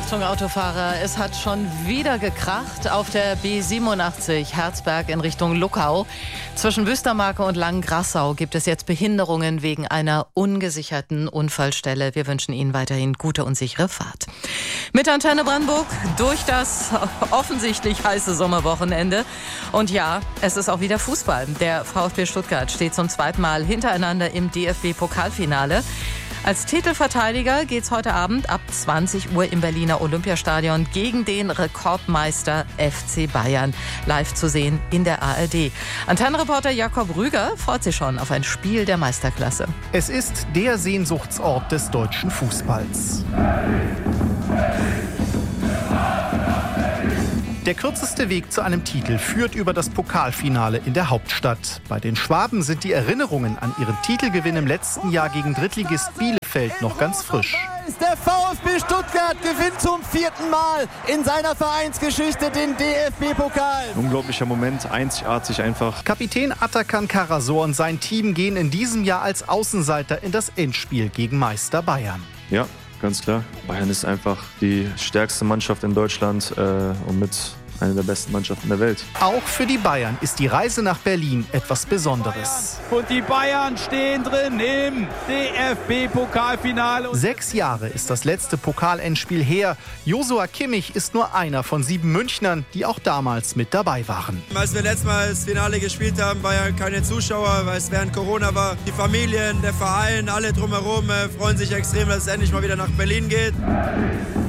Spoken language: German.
Achtung Autofahrer, es hat schon wieder gekracht auf der B87 Herzberg in Richtung Luckau. Zwischen Wüstermarke und Langengrassau gibt es jetzt Behinderungen wegen einer ungesicherten Unfallstelle. Wir wünschen Ihnen weiterhin gute und sichere Fahrt. Mit Antenne Brandenburg durch das offensichtlich heiße Sommerwochenende. Und ja, es ist auch wieder Fußball. Der VfB Stuttgart steht zum zweiten Mal hintereinander im DFB-Pokalfinale. Als Titelverteidiger geht's heute Abend ab 20 Uhr im Berliner Olympiastadion gegen den Rekordmeister FC Bayern. Live zu sehen in der ARD. Antennenreporter Jakob Rüger freut sich schon auf ein Spiel der Meisterklasse. Es ist der Sehnsuchtsort des deutschen Fußballs. Der kürzeste Weg zu einem Titel führt über das Pokalfinale in der Hauptstadt. Bei den Schwaben sind die Erinnerungen an ihren Titelgewinn im letzten Jahr gegen Drittligist Bielefeld noch ganz frisch. Der VfB Stuttgart gewinnt zum 4. Mal in seiner Vereinsgeschichte den DFB-Pokal. Unglaublicher Moment, einzigartig einfach. Kapitän Atakan Karasor und sein Team gehen in diesem Jahr als Außenseiter in das Endspiel gegen Meister Bayern. Ja, ganz klar. Bayern ist einfach die stärkste Mannschaft in Deutschland und mit einer der besten Mannschaften der Welt. Auch für die Bayern ist die Reise nach Berlin etwas Besonderes. Und die Bayern stehen drin im DFB-Pokalfinale. 6 Jahre ist das letzte Pokalendspiel her. Joshua Kimmich ist nur einer von 7 Münchnern, die auch damals mit dabei waren. Als wir letztes Mal das Finale gespielt haben, war ja keine Zuschauer, weil es während Corona war. Die Familien, der Verein, alle drumherum freuen sich extrem, dass es endlich mal wieder nach Berlin geht.